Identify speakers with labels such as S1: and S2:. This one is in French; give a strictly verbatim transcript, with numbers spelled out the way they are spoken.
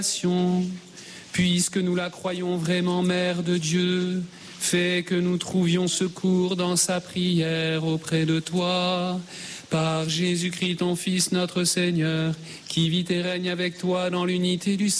S1: Puisque nous la croyons vraiment Mère de Dieu, fais que nous trouvions secours dans sa prière auprès de toi. Par Jésus-Christ, ton Fils, notre Seigneur, qui vit et règne avec toi dans l'unité du